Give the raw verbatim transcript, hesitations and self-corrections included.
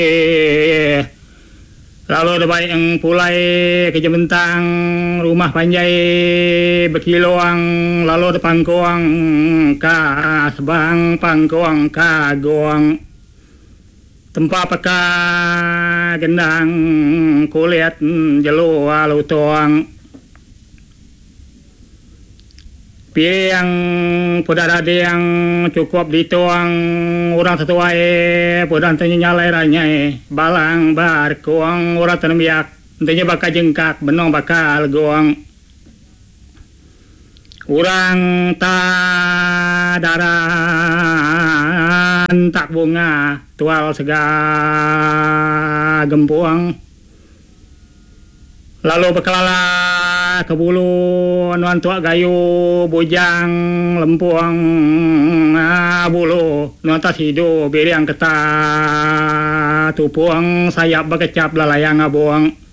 lalu ada baik yang pulai kerja bentang rumah panjai berkiloang lalu ada pangkuang ka sebang pangkuang ka goang tempat peka gendang kulit jelu alu tuang piang pudara yang cukup dituang orang sesuai pudara tanya nyalai ranyai balang bar kuang orang tenemiak tanya bakal jengkak benong bakal goang orang tak daran tak bunga tual sega gempuang lalu bekelala ke bulu nuan tua gayu bujang lempuang ah, bulu nuan tas hidu beri yang ketah tupuang sayap bekecap lalayang abuang